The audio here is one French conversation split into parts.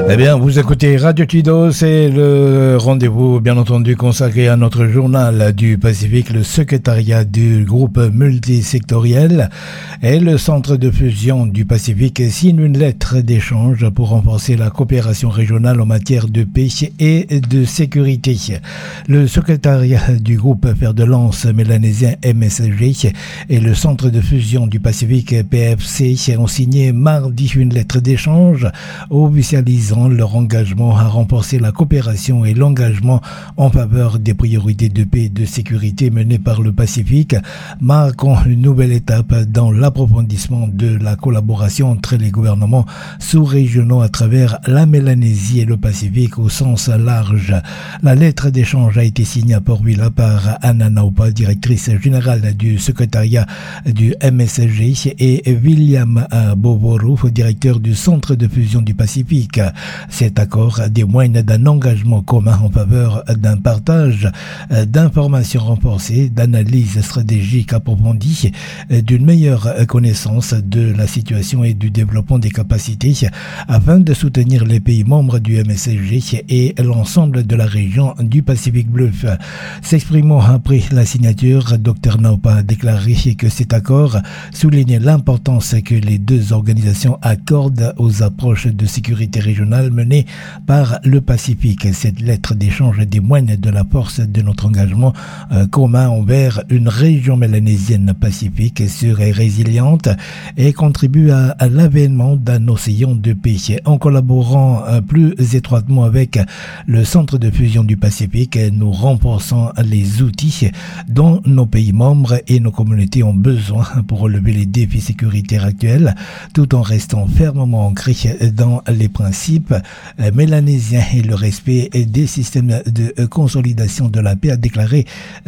Eh bien, vous écoutez Radio Chido, c'est le rendez-vous, bien entendu, consacré à notre journal du Pacifique. Le secrétariat du groupe multisectoriel et le centre de fusion du Pacifique signent une lettre d'échange pour renforcer la coopération régionale en matière de paix et de sécurité. Le secrétariat du groupe fer de lance mélanésien MSG et le centre de fusion du Pacifique PFC ont signé mardi une lettre d'échange officialisant leur engagement à renforcer la coopération et l'engagement en faveur des priorités de paix et de sécurité menées par le Pacifique, marquant une nouvelle étape dans l'approfondissement de la collaboration entre les gouvernements sous-régionaux à travers la Mélanésie et le Pacifique au sens large. La lettre d'échange a été signée à Port-Vila par Anna Naupa, directrice générale du secrétariat du MSG, et William Bovoro, directeur du centre de fusion du Pacifique. Cet accord témoigne d'un engagement commun en faveur d'un partage d'informations renforcées, d'analyses stratégiques approfondies, d'une meilleure connaissance de la situation et du développement des capacités afin de soutenir les pays membres du MSG et l'ensemble de la région du Pacifique Bleu. S'exprimant après la signature, Dr Naupa a déclaré que cet accord soulignait l'importance que les deux organisations accordent aux approches de sécurité régionale menée par le Pacifique. Cette lettre d'échange témoigne de la force de notre engagement commun envers une région mélanésienne pacifique sûre et résiliente et contribue à l'avènement d'un océan de paix. En collaborant plus étroitement avec le centre de fusion du Pacifique, nous renforçons les outils dont nos pays membres et nos communautés ont besoin pour relever les défis sécuritaires actuels, tout en restant fermement ancrés dans les principes mélanésiens et le respect des systèmes de consolidation de la paix, a déclaré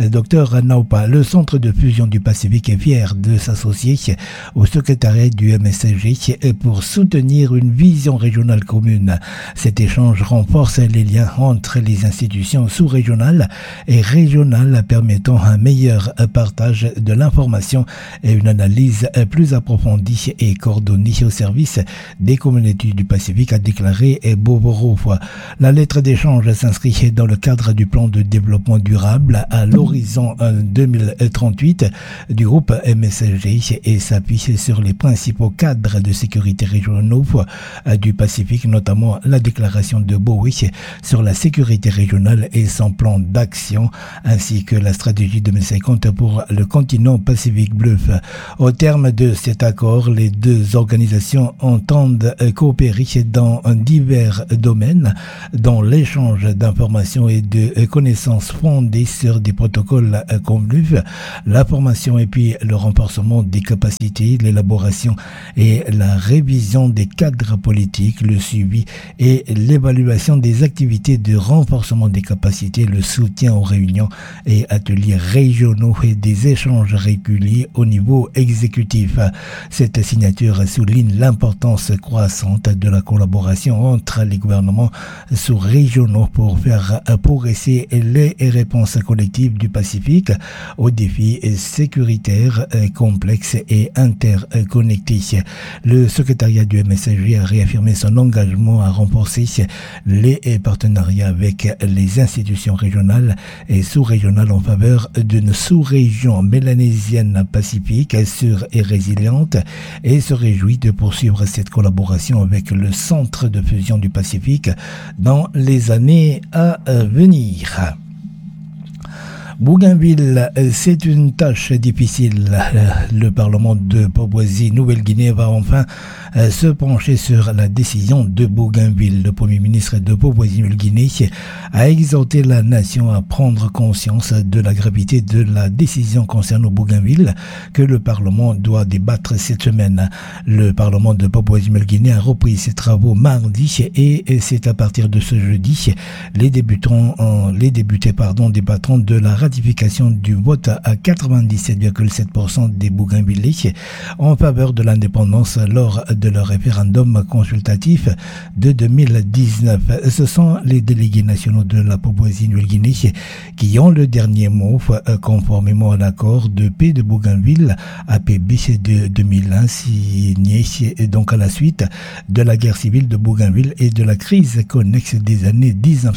Dr Naupa. Le centre de fusion du Pacifique est fier de s'associer au secrétariat du MSG pour soutenir une vision régionale commune. Cet échange renforce les liens entre les institutions sous-régionales et régionales, permettant un meilleur partage de l'information et une analyse plus approfondie et coordonnée au service des communautés du Pacifique, a déclaré Bovoro. La lettre d'échange s'inscrit dans le cadre du plan de développement durable à l'horizon 2038 du groupe MSG et s'appuie sur les principaux cadres de sécurité régionaux du Pacifique, notamment la déclaration de Bowie sur la sécurité régionale et son plan d'action, ainsi que la stratégie 2050 pour le continent Pacifique Bleu. Au terme de cet accord, les deux organisations entendent coopérer dans divers domaines, dont l'échange d'informations et de connaissances fondées sur des protocoles convenus, la formation et puis le renforcement des capacités, l'élaboration et la révision des cadres politiques, le suivi et l'évaluation des activités de renforcement des capacités, le soutien aux réunions et ateliers régionaux et des échanges réguliers au niveau exécutif. Cette signature souligne l'importance croissante de la collaboration entre les gouvernements sous-régionaux pour faire progresser les réponses collectives du Pacifique aux défis sécuritaires complexes et interconnectés. Le secrétariat du MSG a réaffirmé son engagement à renforcer les partenariats avec les institutions régionales et sous-régionales en faveur d'une sous-région mélanésienne pacifique sûre et résiliente, et se réjouit de poursuivre cette collaboration avec le centre de fusion du Pacifique dans les années à venir. Bougainville, c'est une tâche difficile. Le Parlement de Papouasie-Nouvelle-Guinée va enfin se pencher sur la décision de Bougainville. Le Premier ministre de Papouasie-Nouvelle-Guinée a exhorté la nation à prendre conscience de la gravité de la décision concernant Bougainville que le Parlement doit débattre cette semaine. Le Parlement de Papouasie-Nouvelle-Guinée a repris ses travaux mardi et c'est à partir de ce jeudi les députés débattront de la ratification du vote à 97,7% des Bougainvillais en faveur de l'indépendance lors de leur référendum consultatif de 2019. Ce sont les délégués nationaux de la Papouasie-Nouvelle-Guinée qui ont le dernier mot conformément à l'accord de paix de Bougainville APB de 2001 signé donc à la suite de la guerre civile de Bougainville et de la crise connexe des années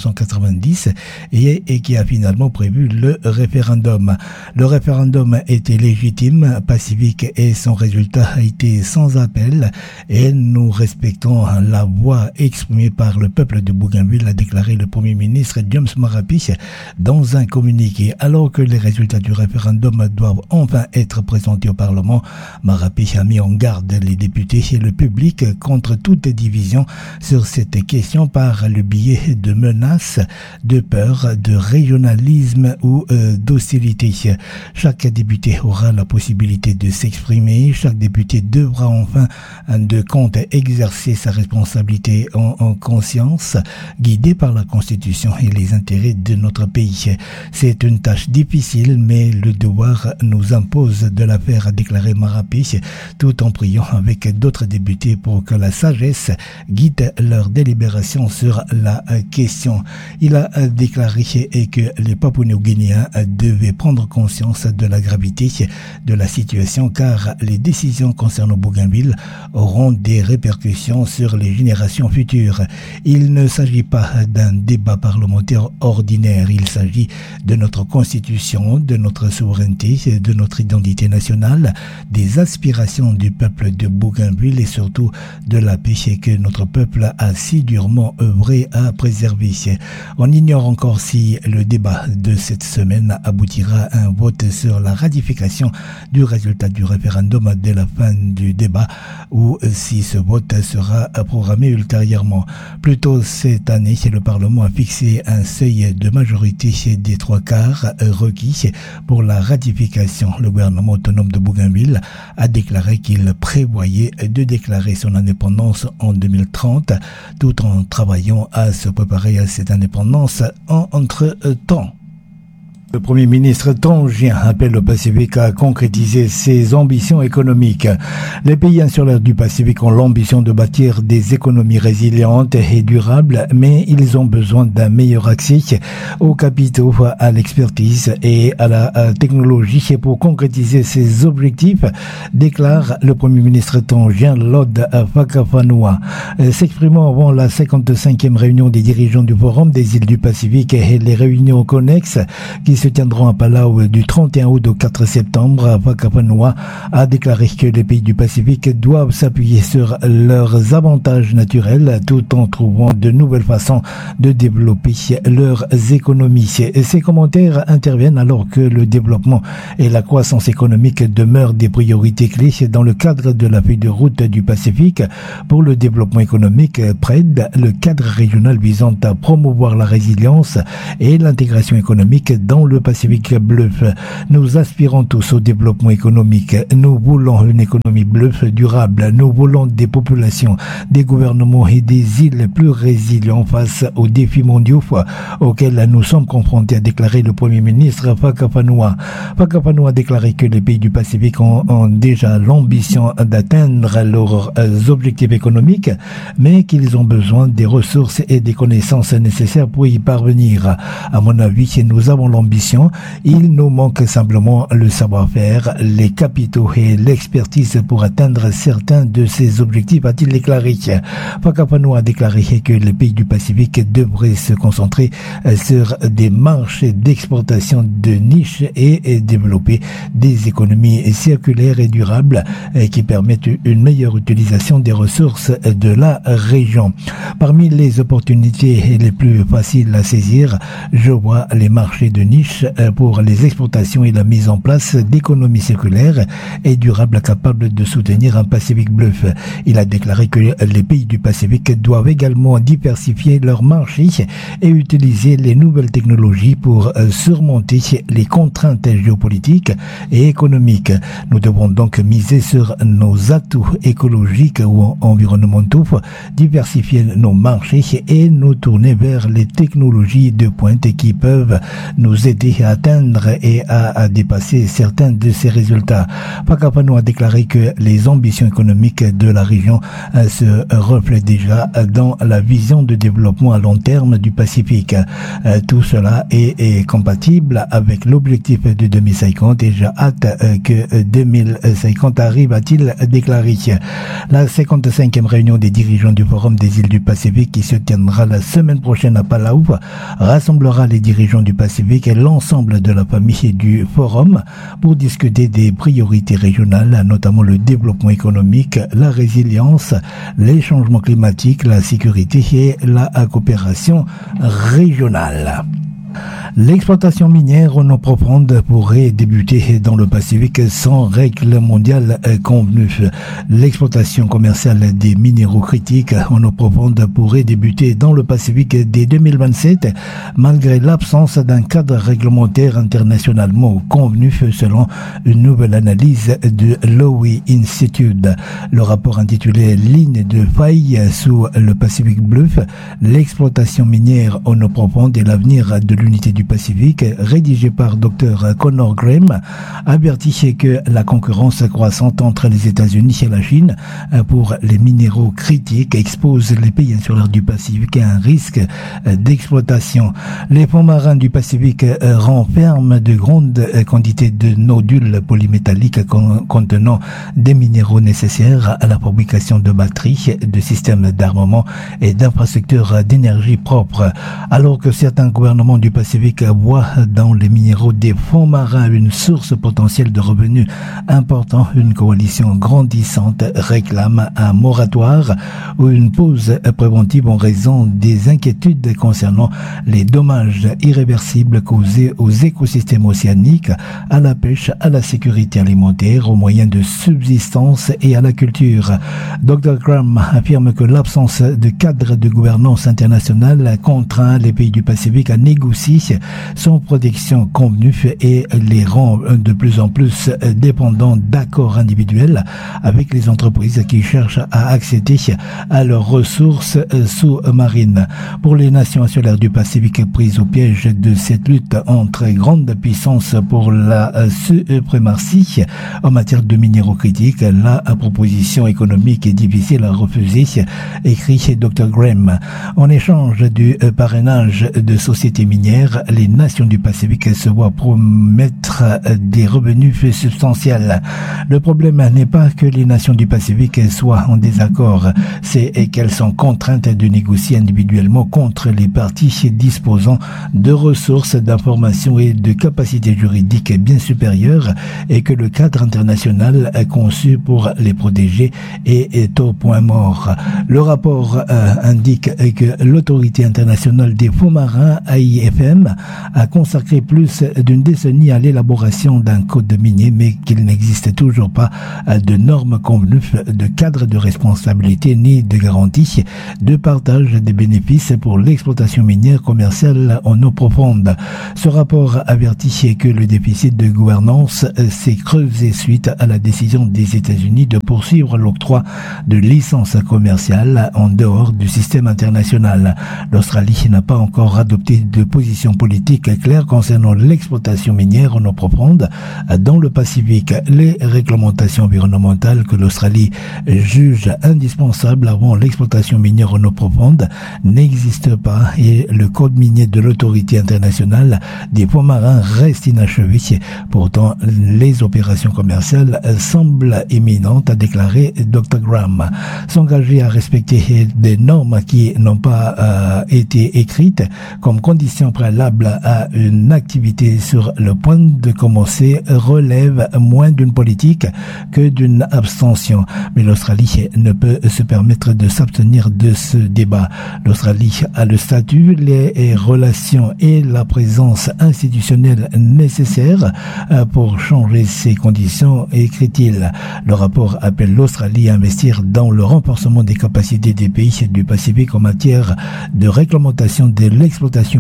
1990 et qui a finalement prévu le référendum. Le référendum était légitime, pacifique et son résultat a été sans appel et nous respectons la voix exprimée par le peuple de Bougainville, a déclaré le Premier ministre James Marape dans un communiqué. Alors que les résultats du référendum doivent enfin être présentés au Parlement, Marape a mis en garde les députés et le public contre toute division sur cette question par le biais de menaces, de peur, de régionalisme ou d'hostilité. Chaque député aura la possibilité de s'exprimer. Chaque député devra enfin de compte exercer sa responsabilité en conscience, guidé par la Constitution et les intérêts de notre pays. C'est une tâche difficile, mais le devoir nous impose de la faire, a déclaré Marape, tout en priant avec d'autres députés pour que la sagesse guide leur délibération sur la question. Il a déclaré que les Papouas-Néo-Guinéens devaient prendre conscience de la gravité de la situation car les décisions concernant Bougainville auront des répercussions sur les générations futures. Il ne s'agit pas d'un débat parlementaire ordinaire, il s'agit de notre constitution, de notre souveraineté, de notre identité nationale, des aspirations du peuple de Bougainville et surtout de la paix que notre peuple a si durement œuvré à préserver. On ignore encore si le débat de cette semaine aboutira à un vote sur la ratification du résultat du référendum dès la fin du débat ou si ce vote sera programmé ultérieurement. Plus tôt cette année, le Parlement a fixé un seuil de majorité des 3/4 requis pour la ratification. Le gouvernement autonome de Bougainville a déclaré qu'il prévoyait de déclarer son indépendance en 2030 tout en travaillant à se préparer à cette indépendance entre-temps. Le Premier ministre tongien appelle le Pacifique à concrétiser ses ambitions économiques. Les pays insulaires du Pacifique ont l'ambition de bâtir des économies résilientes et durables, mais ils ont besoin d'un meilleur accès aux capitaux, à l'expertise et à la technologie pour concrétiser ces objectifs, déclare le Premier ministre tongien Lord Whakafanua. S'exprimant avant la 55e réunion des dirigeants du Forum des îles du Pacifique et les réunions connexes qui se tiendront à Palau du 31 août au 4 septembre, Whakafanua a déclaré que les pays du Pacifique doivent s'appuyer sur leurs avantages naturels tout en trouvant de nouvelles façons de développer leurs économies. Ces commentaires interviennent alors que le développement et la croissance économique demeurent des priorités clés dans le cadre de la feuille de route du Pacifique pour le développement économique PRED, le cadre régional visant à promouvoir la résilience et l'intégration économique dans le Pacifique bleu. Nous aspirons tous au développement économique. Nous voulons une économie bleue durable. Nous voulons des populations, des gouvernements et des îles plus résilients face aux défis mondiaux auxquels nous sommes confrontés, a déclaré le Premier ministre Whakafanua. Whakafanua a déclaré que les pays du Pacifique ont déjà l'ambition d'atteindre leurs objectifs économiques, mais qu'ils ont besoin des ressources et des connaissances nécessaires pour y parvenir. À mon avis, nous avons l'ambition. Il nous manque simplement le savoir-faire, les capitaux et l'expertise pour atteindre certains de ces objectifs, a-t-il déclaré. Whakafanua a déclaré que les pays du Pacifique devraient se concentrer sur des marchés d'exportation de niche et développer des économies circulaires et durables qui permettent une meilleure utilisation des ressources de la région. Parmi les opportunités les plus faciles à saisir, je vois les marchés de niche pour les exportations et la mise en place d'économies circulaires et durables capables de soutenir un Pacifique bleu. Il a déclaré que les pays du Pacifique doivent également diversifier leurs marchés et utiliser les nouvelles technologies pour surmonter les contraintes géopolitiques et économiques. Nous devons donc miser sur nos atouts écologiques ou environnementaux, diversifier nos marchés et nous tourner vers les technologies de pointe qui peuvent nous aider aider à atteindre et à dépasser certains de ces résultats. Fakafano a déclaré que les ambitions économiques de la région se reflètent déjà dans la vision de développement à long terme du Pacifique. Tout cela est compatible avec l'objectif de 2050 et j'ai hâte que 2050 arrive, a-t-il déclaré. La 55e réunion des dirigeants du Forum des îles du Pacifique qui se tiendra la semaine prochaine à Palau rassemblera les dirigeants du Pacifique et l'ensemble de la famille du Forum pour discuter des priorités régionales, notamment le développement économique, la résilience, les changements climatiques, la sécurité et la coopération régionale. L'exploitation minière en eau profonde pourrait débuter dans le Pacifique sans règles mondiales convenues. L'exploitation commerciale des minéraux critiques en eau profonde pourrait débuter dans le Pacifique dès 2027, malgré l'absence d'un cadre réglementaire internationalement convenu selon une nouvelle analyse de Lowy Institute. Le rapport intitulé Ligne de faille sous le Pacifique Bleu, l'exploitation minière en eau profonde et l'avenir de l'unité du Pacifique, rédigé par Dr Connor Graham, avertit que la concurrence croissante entre les États-Unis et la Chine pour les minéraux critiques expose les pays insulaires du Pacifique à un risque d'exploitation. Les fonds marins du Pacifique renferment de grandes quantités de nodules polymétalliques contenant des minéraux nécessaires à la fabrication de batteries, de systèmes d'armement et d'infrastructures d'énergie propre. Alors que certains gouvernements du Pacifique voient dans les minéraux des fonds marins une source potentielle de revenus important, une coalition grandissante réclame un moratoire ou une pause préventive en raison des inquiétudes concernant les dommages irréversibles causés aux écosystèmes océaniques, à la pêche, à la sécurité alimentaire, aux moyens de subsistance et à la culture. Dr Graham affirme que l'absence de cadre de gouvernance internationale contraint les pays du Pacifique à négocier sans protection convenue et les rend de plus en plus dépendants d'accords individuels avec les entreprises qui cherchent à accéder à leurs ressources sous-marines. Pour les nations insulaires du Pacifique prises au piège de cette lutte entre grandes puissances pour la suprématie en matière de minéraux critiques, la proposition économique est difficile à refuser, écrit Dr Graham. En échange du parrainage de sociétés minières, les nations du Pacifique se voient promettre des revenus substantiels. Le problème n'est pas que les nations du Pacifique soient en désaccord, c'est qu'elles sont contraintes de négocier individuellement contre les parties disposant de ressources, d'informations et de capacités juridiques bien supérieures et que le cadre international conçu pour les protéger est au point mort. Le rapport indique que l'autorité internationale des fonds marins, AIFM, a consacré plus d'une décennie à l'élaboration d'un code minier, mais qu'il n'existe toujours pas de normes convenues, de cadre de responsabilité ni de garantie de partage des bénéfices pour l'exploitation minière commerciale en eau profonde. Ce rapport avertit que le déficit de gouvernance s'est creusé suite à la décision des États-Unis de poursuivre l'octroi de licences commerciales en dehors du système international. L'Australie n'a pas encore adopté de position politique claire concernant l'exploitation minière en eau profonde dans le Pacifique. Les réglementations environnementales que l'Australie juge indispensables avant l'exploitation minière en eau profonde n'existent pas et le code minier de l'autorité internationale des fonds marins reste inachevé. Pourtant, les opérations commerciales semblent imminentes, a déclaré Dr Graham. S'engager à respecter des normes qui n'ont pas été écrites comme condition préalable à une activité sur le point de commencer relève moins d'une politique que d'une abstention. Mais l'Australie ne peut se permettre de s'abstenir de ce débat. L'Australie a le statut, les relations et la présence institutionnelle nécessaires pour changer ces conditions, écrit-il. Le rapport appelle l'Australie à investir dans le renforcement des capacités des pays du Pacifique en matière de réglementation de l'exploitation minière des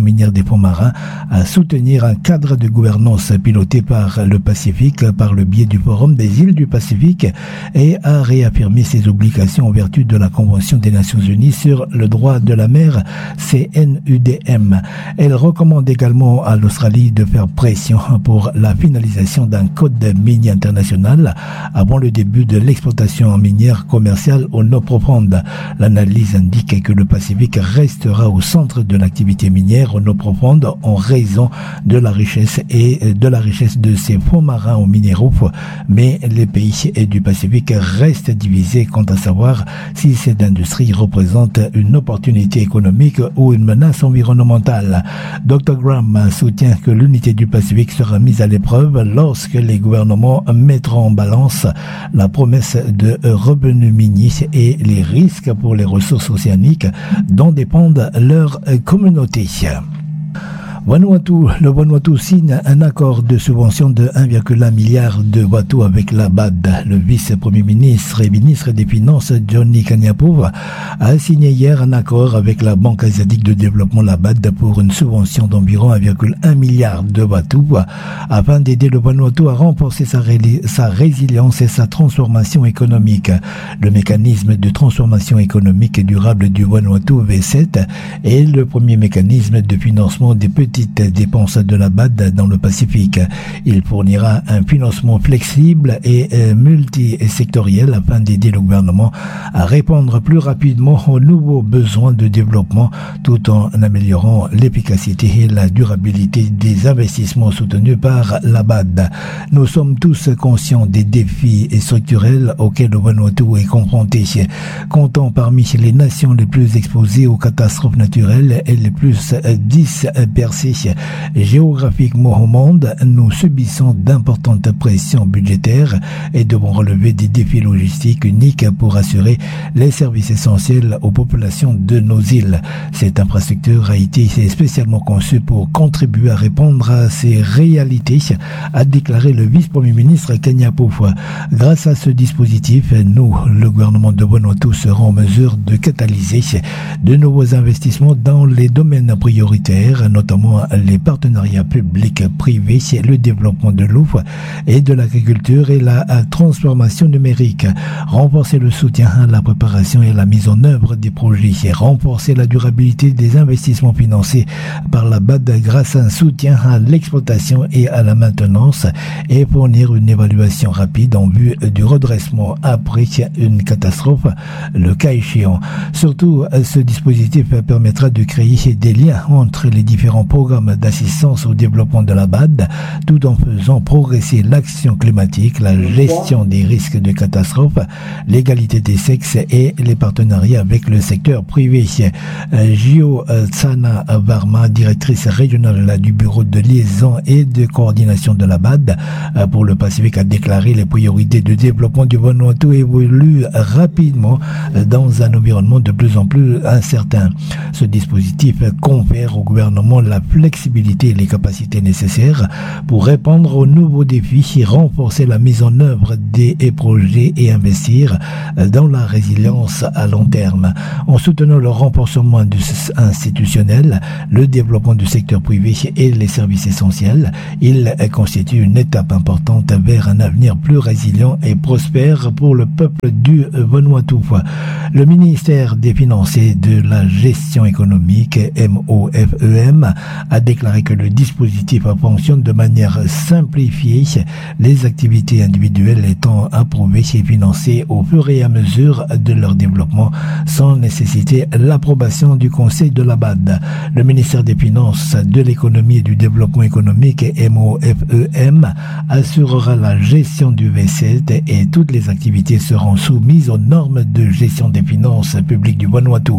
des fonds marins à soutenir un cadre de gouvernance piloté par le Pacifique par le biais du Forum des îles du Pacifique et à réaffirmer ses obligations en vertu de la Convention des Nations Unies sur le droit de la mer, CNUDM. Elle recommande également à l'Australie de faire pression pour la finalisation d'un code minier international avant le début de l'exploitation minière commerciale aux eaux profondes. L'analyse indique que le Pacifique restera au centre de l'activité minière aux eaux profondes en raison de la richesse de ses fonds marins aux minéraux, mais les pays du Pacifique restent divisés quant à savoir si cette industrie représente une opportunité économique ou une menace environnementale. Dr. Graham soutient que l'unité du Pacifique sera mise à l'épreuve lorsque les gouvernements mettront en balance la promesse de revenus miniers et les risques pour les ressources océaniques dont dépendent leurs communautés. Le Vanuatu signe un accord de subvention de 1,1 milliard de bateaux avec la BAD. Le vice-premier ministre et ministre des Finances, Johnny Kaniapouva, a signé hier un accord avec la Banque asiatique de développement, la BAD, pour une subvention d'environ 1,1 milliard de bateaux afin d'aider le Vanuatu à renforcer sa résilience et sa transformation économique. Le mécanisme de transformation économique durable du Vanuatu V7 est le premier mécanisme de financement des petites dépenses de la BAD dans le Pacifique. Il fournira un financement flexible et multisectoriel afin d'aider le gouvernement à répondre plus rapidement aux nouveaux besoins de développement tout en améliorant l'efficacité et la durabilité des investissements soutenus par la BAD. Nous sommes tous conscients des défis structurels auxquels le Vanuatu est confronté. Comptant parmi les nations les plus exposées aux catastrophes naturelles et les plus dispersées géographiquement au monde, nous subissons d'importantes pressions budgétaires et devons relever des défis logistiques uniques pour assurer les services essentiels aux populations de nos îles. Cette infrastructure a été spécialement conçue pour contribuer à répondre à ces réalités, a déclaré le vice-premier ministre Kaniapouva. Grâce à ce dispositif, nous, le gouvernement de Vanuatu, serons en mesure de catalyser de nouveaux investissements dans les domaines prioritaires, notamment les partenariats publics-privés, le développement de l'eau et de l'agriculture et la transformation numérique, renforcer le soutien à la préparation et à la mise en œuvre des projets, renforcer la durabilité des investissements financés par la BAD grâce à un soutien à l'exploitation et à la maintenance et fournir une évaluation rapide en vue du redressement après une catastrophe, le cas échéant. Surtout, ce dispositif permettra de créer des liens entre les différents programme d'assistance au développement de la BAD, tout en faisant progresser l'action climatique, la gestion des risques de catastrophe, l'égalité des sexes et les partenariats avec le secteur privé. Gio Tsana Varma, directrice régionale du bureau de liaison et de coordination de la BAD pour le Pacifique, a déclaré les priorités de développement du Vanuatu évoluent rapidement dans un environnement de plus en plus incertain. Ce dispositif confère au gouvernement la flexibilité et les capacités nécessaires pour répondre aux nouveaux défis et renforcer la mise en œuvre des projets et investir dans la résilience à long terme. En soutenant le renforcement institutionnel, le développement du secteur privé et les services essentiels, il constitue une étape importante vers un avenir plus résilient et prospère pour le peuple du Vanuatu. Le ministère des Finances et de la Gestion économique, MOFEM, a déclaré que le dispositif fonctionne de manière simplifiée, les activités individuelles étant approuvées et financées au fur et à mesure de leur développement sans nécessiter l'approbation du Conseil de la BAD. Le ministère des Finances, de l'économie et du développement économique, MOFEM, assurera la gestion du V7 et toutes les activités seront soumises aux normes de gestion des finances publiques du Vanuatu.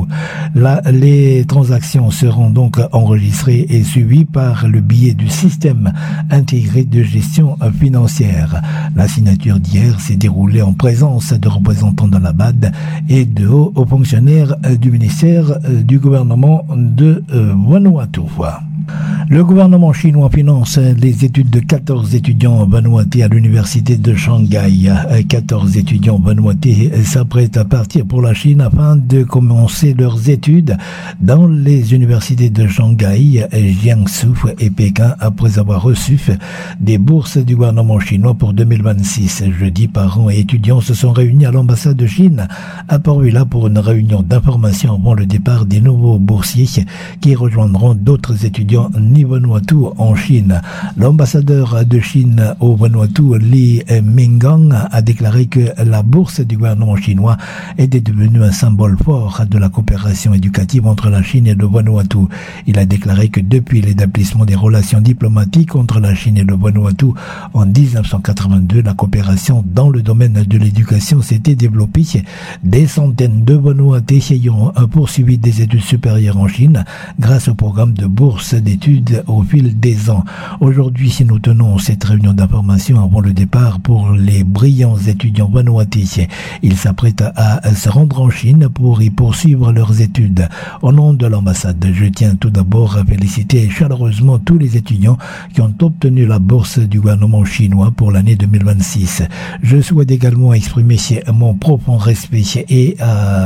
Les transactions seront donc enregistrées et suivies par le biais du système intégré de gestion financière. La signature d'hier s'est déroulée en présence de représentants de la BAD et de hauts fonctionnaires du ministère du gouvernement de Vanuatu. Le gouvernement chinois finance les études de 14 étudiants vanuatais à l'université de Shanghai. 14 étudiants vanuatais s'apprêtent à partir pour la Chine afin de commencer leurs études dans les universités de Shanghai, Jiangsu et Pékin après avoir reçu des bourses du gouvernement chinois pour 2026. Jeudi, parents et étudiants se sont réunis à l'ambassade de Chine à Port-Vila pour une réunion d'information avant le départ des nouveaux boursiers qui rejoindront d'autres étudiants Vanuatu en Chine. L'ambassadeur de Chine au Vanuatu, Li Mingang, a déclaré que la bourse du gouvernement chinois était devenue un symbole fort de la coopération éducative entre la Chine et le Vanuatu. Il a déclaré que depuis l'établissement des relations diplomatiques entre la Chine et le Vanuatu en 1982, la coopération dans le domaine de l'éducation s'était développée. Des centaines de Vanuatais ayant poursuivi des études supérieures en Chine grâce au programme de bourse d'études au fil des ans. Aujourd'hui, si nous tenons cette réunion d'information avant le départ pour les brillants étudiants vanuatais, ils s'apprêtent à se rendre en Chine pour y poursuivre leurs études. Au nom de l'ambassade, je tiens tout d'abord à féliciter chaleureusement tous les étudiants qui ont obtenu la bourse du gouvernement chinois pour l'année 2026. Je souhaite également exprimer mon profond respect et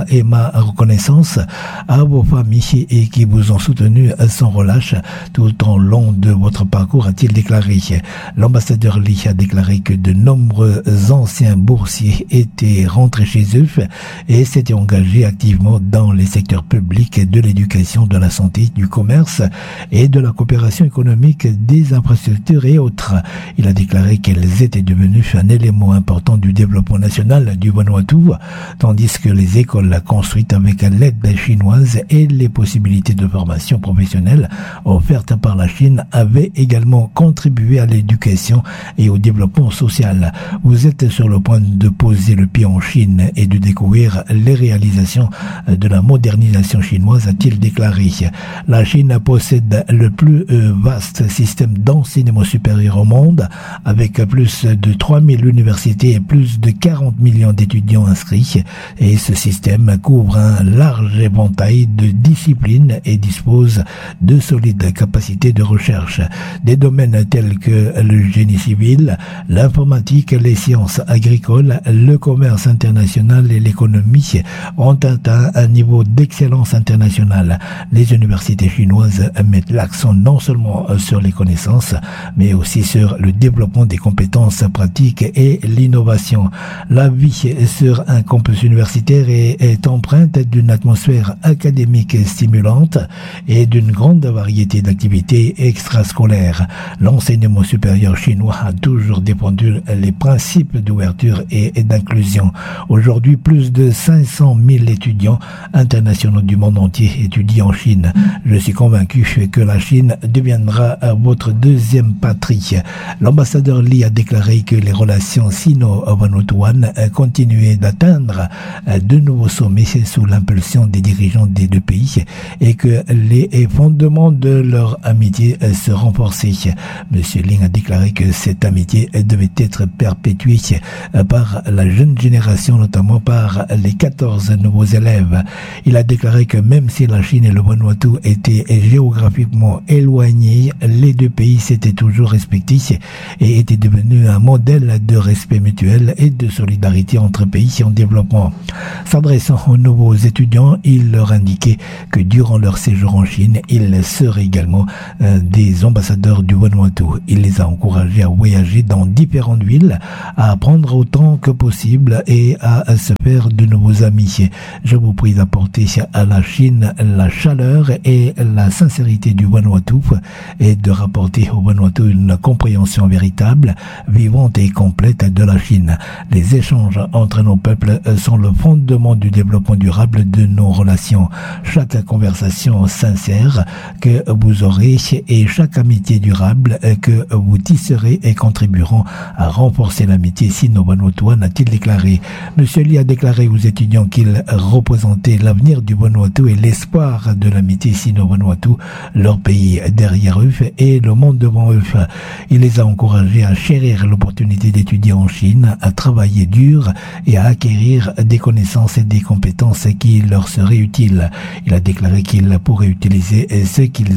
ma reconnaissance à vos familles et qui vous ont soutenu sans relâche tout au long de votre parcours, a-t-il déclaré. L'ambassadeur Li a déclaré que de nombreux anciens boursiers étaient rentrés chez eux et s'étaient engagés activement dans les secteurs publics de l'éducation, de la santé, du commerce et de la coopération économique, des infrastructures et autres. Il a déclaré qu'elles étaient devenues un élément important du développement national du Vanuatu, tandis que les écoles construites avec l'aide chinoise et les possibilités de formation professionnelle offertes par la Chine avaient également contribué à l'éducation et au développement social. Vous êtes sur le point de poser le pied en Chine et de découvrir les réalisations de la modernisation chinoise, a-t-il déclaré. La Chine possède le plus vaste système d'enseignement supérieur au monde, avec plus de 3000 universités et plus de 40 millions d'étudiants inscrits. Et ce système couvre un large éventail de disciplines et dispose de solides capacités de recherche. Des domaines tels que le génie civil, l'informatique, les sciences agricoles, le commerce international et l'économie ont atteint un niveau d'excellence internationale. Les universités chinoises mettent l'accent non seulement sur les connaissances, mais aussi sur le développement des compétences pratiques et l'innovation. La vie sur un campus universitaire est empreinte d'une atmosphère académique stimulante et d'une grande variété d'activités extrascolaires. L'enseignement supérieur chinois a toujours défendu les principes d'ouverture et d'inclusion. Aujourd'hui, plus de 500 000 étudiants internationaux du monde entier étudient en Chine. Je suis convaincu que la Chine deviendra votre deuxième patrie. L'ambassadeur Li a déclaré que les relations sino-vanuatuanes continuaient d'atteindre de nouveaux sommets sous l'impulsion des dirigeants des deux pays et que les fondements de leur amitié se renforçaient. Monsieur Ling a déclaré que cette amitié devait être perpétuée par la jeune génération, notamment par les 14 nouveaux élèves. Il a déclaré que même si la Chine et le Vanuatu étaient géographiquement éloignés, les deux pays s'étaient toujours respectés et étaient devenus un modèle de respect mutuel et de solidarité entre pays en développement. S'adressant aux nouveaux étudiants, il leur indiquait que durant leur séjour en Chine, ils seraient également des ambassadeurs du Vanuatu. Il les a encouragés à voyager dans différentes villes, à apprendre autant que possible et à se faire de nouveaux amis. Je vous prie d'apporter à la Chine la chaleur et la sincérité du Vanuatu et de rapporter au Vanuatu une compréhension véritable, vivante et complète de la Chine. Les échanges entre nos peuples sont le fondement du développement durable de nos relations. Chaque conversation sincère que vous aurez et chaque amitié durable que vous tisserez et contribueront à renforcer l'amitié sino-vanuatuane, a-t-il déclaré. Monsieur Li a déclaré aux étudiants qu'il représentait l'avenir du Vanuatu et l'espoir de l'amitié sino-vanuatu, leur pays derrière eux et le monde devant eux. Il les a encouragés à chérir l'opportunité d'étudier en Chine, à travailler dur et à acquérir des connaissances et des compétences qui leur seraient utiles. Il a déclaré qu'ils pourraient utiliser ce qu'ils avaient appris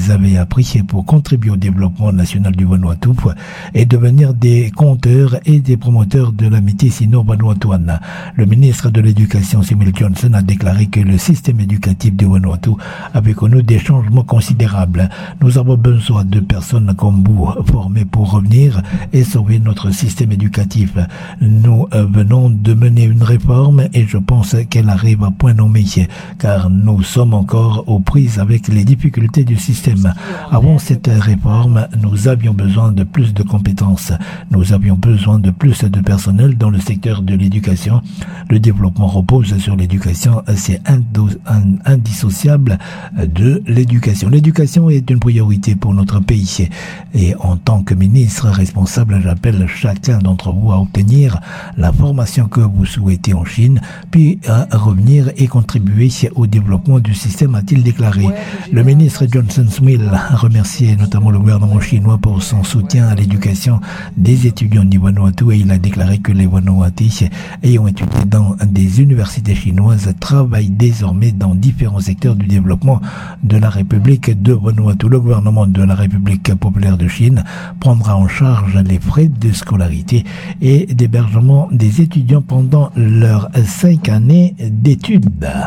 pris pour contribuer au développement national du Vanuatu et devenir des compteurs et des promoteurs de l'amitié sino-vanuatuane. Le ministre de l'Éducation, Samuel Johnson, a déclaré que le système éducatif du Vanuatu avait connu des changements considérables. Nous avons besoin de personnes comme vous formées pour revenir et sauver notre système éducatif. Nous venons de mener une réforme et je pense qu'elle arrive à point nommé car nous sommes encore aux prises avec les difficultés du système. Avant cette réforme, nous avions besoin de plus de compétences. Nous avions besoin de plus de personnel dans le secteur de l'éducation. Le développement repose sur l'éducation. C'est indissociable de l'éducation. L'éducation est une priorité pour notre pays. Et en tant que ministre responsable, j'appelle chacun d'entre vous à obtenir la formation que vous souhaitez en Chine, puis à revenir et contribuer au développement du système, a-t-il déclaré. Le ministre Johnson Smith a remercié notamment le gouvernement chinois pour son soutien à l'éducation des étudiants du Vanuatu et il a déclaré que les Vanuatis ayant étudié dans des universités chinoises travaillent désormais dans différents secteurs du développement de la République de Vanuatu. Le gouvernement de la République populaire de Chine prendra en charge les frais de scolarité et d'hébergement des étudiants pendant leurs 5 années d'études.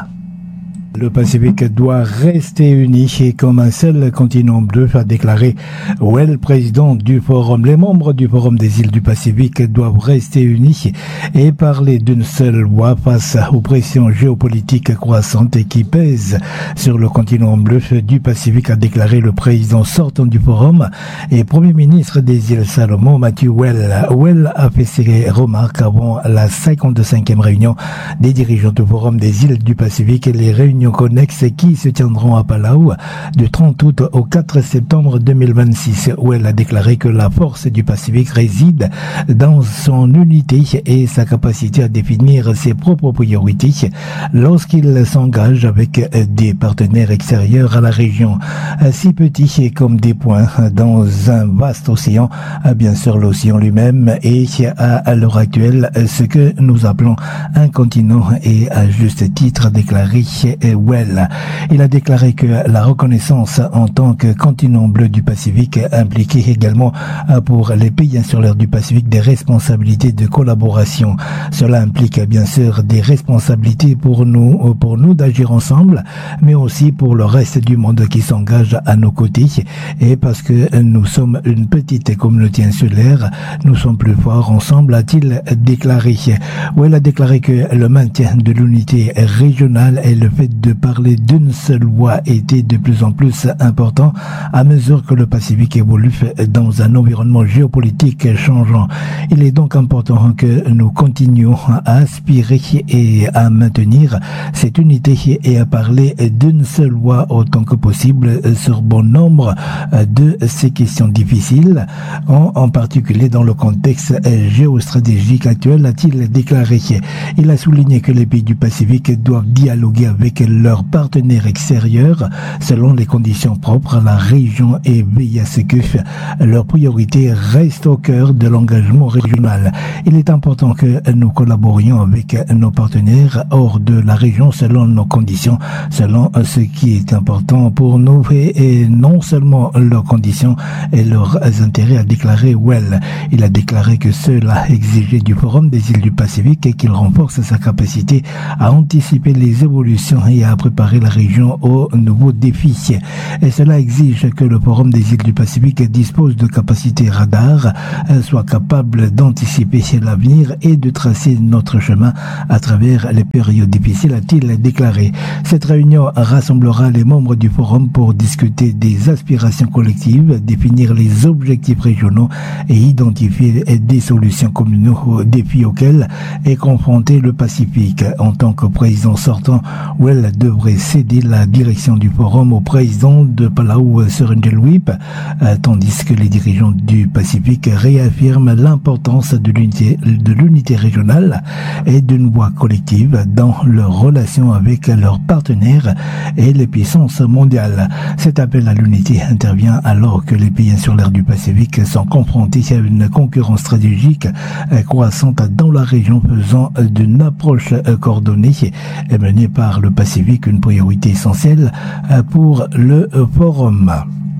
Le Pacifique doit rester uni et comme un seul continent bleu, a déclaré Well, président du Forum. Les membres du Forum des îles du Pacifique doivent rester unis et parler d'une seule voix face aux pressions géopolitiques croissantes et qui pèsent sur le continent bleu du Pacifique, a déclaré le président sortant du Forum et Premier ministre des îles Salomon, Matthew Well. Well a fait ses remarques avant la 55e réunion des dirigeants du Forum des îles du Pacifique et les réunions connexes qui se tiendront à Palau du 30 août au 4 septembre 2026, où elle a déclaré que la force du Pacifique réside dans son unité et sa capacité à définir ses propres priorités lorsqu'il s'engage avec des partenaires extérieurs à la région, si petits comme des points dans un vaste océan, bien sûr l'océan lui-même est à l'heure actuelle ce que nous appelons un continent et à juste titre déclaré Well. Il a déclaré que la reconnaissance en tant que continent bleu du Pacifique impliquait également pour les pays insulaires du Pacifique des responsabilités de collaboration. Cela implique bien sûr des responsabilités pour nous d'agir ensemble, mais aussi pour le reste du monde qui s'engage à nos côtés. Et parce que nous sommes une petite communauté insulaire, nous sommes plus forts ensemble, a-t-il déclaré. Well a déclaré que le maintien de l'unité régionale et le fait de parler d'une seule voix était de plus en plus important à mesure que le Pacifique évolue dans un environnement géopolitique changeant. Il est donc important que nous continuions à aspirer et à maintenir cette unité et à parler d'une seule voix autant que possible sur bon nombre de ces questions difficiles, en particulier dans le contexte géostratégique actuel, a-t-il déclaré. Il a souligné que les pays du Pacifique doivent dialoguer avec leurs partenaires extérieurs selon les conditions propres à la région et veiller à ce que leurs priorités restent au cœur de l'engagement régional. Il est important que nous collaborions avec nos partenaires hors de la région selon nos conditions, selon ce qui est important pour nous et non seulement leurs conditions et leurs intérêts, a déclaré Well. Il a déclaré que cela exigeait du Forum des îles du Pacifique et qu'il renforce sa capacité à anticiper les évolutions et à préparer la région aux nouveaux défis. Et cela exige que le Forum des îles du Pacifique dispose de capacités radar, soit capable d'anticiper l'avenir et de tracer notre chemin à travers les périodes difficiles, a-t-il déclaré. Cette réunion rassemblera les membres du Forum pour discuter des aspirations collectives, définir les objectifs régionaux et identifier des solutions communes aux défis auxquels est confronté le Pacifique. En tant que président sortant, Well devrait céder la direction du Forum au président de Palau, Surunjel Wip, tandis que les dirigeants du Pacifique réaffirment l'importance de l'unité régionale et d'une voix collective dans leurs relations avec leurs partenaires et les puissances mondiales. Cet appel à l'unité intervient alors que les pays insulaires du Pacifique sont confrontés à une concurrence stratégique croissante dans la région, faisant d'une approche coordonnée et menée par le Pacifique une priorité essentielle pour le Forum.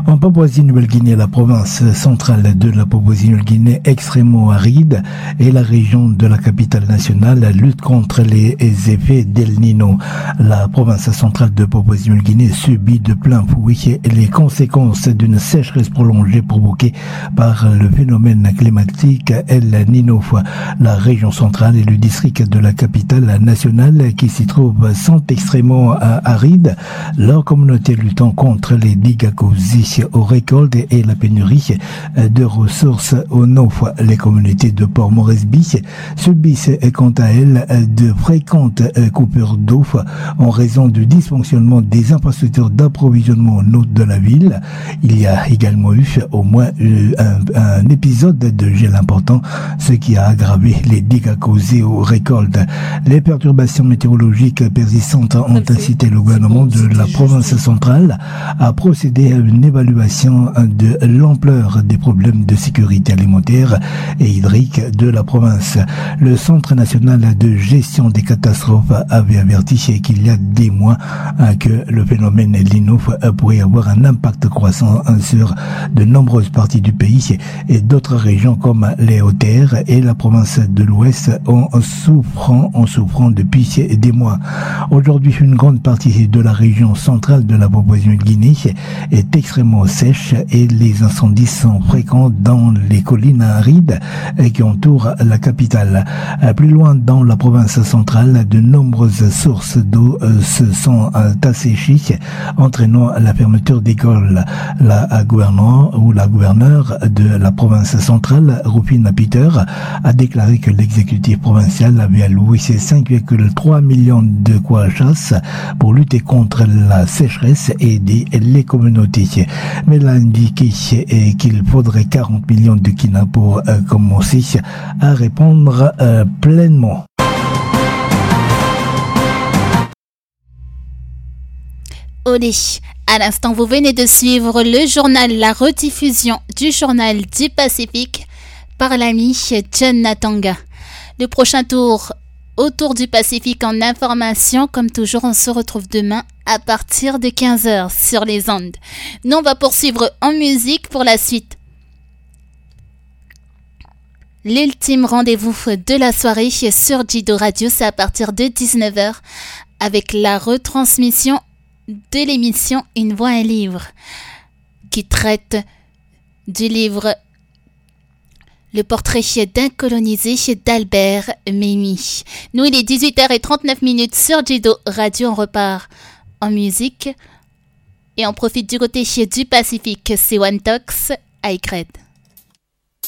En Papouasie-Nouvelle-Guinée, la province centrale de la Papouasie-Nouvelle-Guinée extrêmement aride et la région de la capitale nationale lutte contre les effets d'El Niño. La province centrale de Papouasie-Nouvelle-Guinée subit de plein fouet les conséquences d'une sécheresse prolongée provoquée par le phénomène climatique El Niño. La région centrale et le district de la capitale nationale qui s'y trouve sont extrêmement arides. Leur communauté luttant contre les dégâts causés aux récoltes et la pénurie de ressources en eau. Les communautés de Port-Moresby subissent quant à elles de fréquentes coupures d'eau en raison du dysfonctionnement des infrastructures d'approvisionnement en eau de la ville. Il y a également eu au moins un épisode de gel important, ce qui a aggravé les dégâts causés aux récoltes. Les perturbations météorologiques persistantes ont incité le gouvernement de la province centrale à procéder à une évaluation de l'ampleur des problèmes de sécurité alimentaire et hydrique de la province. Le Centre national de gestion des catastrophes avait averti qu'il y a des mois que le phénomène El Niño pourrait avoir un impact croissant sur de nombreuses parties du pays et d'autres régions comme les Hautes-Terres et la province de l'Ouest en souffrant depuis des mois. Aujourd'hui, une grande partie de la région centrale de la Papouasie-Nouvelle-Guinée est extrêmement sèche et les incendies sont fréquents dans les collines arides qui entourent la capitale. Plus loin dans la province centrale, de nombreuses sources d'eau se sont asséchées, entraînant la fermeture d'écoles. La gouverneure de la province centrale, Rufina Peter, a déclaré que l'exécutif provincial avait alloué 5,3 millions de kwachas pour lutter contre la sécheresse et aider les communautés. Mais elle a indiqué qu'il faudrait 40 millions de kina pour commencer à répondre pleinement. Olé. À l'instant, vous venez de suivre le journal, la rediffusion du journal du Pacifique par l'ami John Natanga. Le prochain tour autour du Pacifique en information, comme toujours, on se retrouve demain à partir de 15h sur les ondes. Nous, on va poursuivre en musique pour la suite. L'ultime rendez-vous de la soirée sur Jido Radio, c'est à partir de 19h avec la retransmission de l'émission Une voix, un livre qui traite du livre Le portrait d'un colonisé d'Albert Memmi. Nous, il est 18h39 sur Jido Radio. On repart en musique et on profite du côté du Pacifique. C'est One Talks, Icred.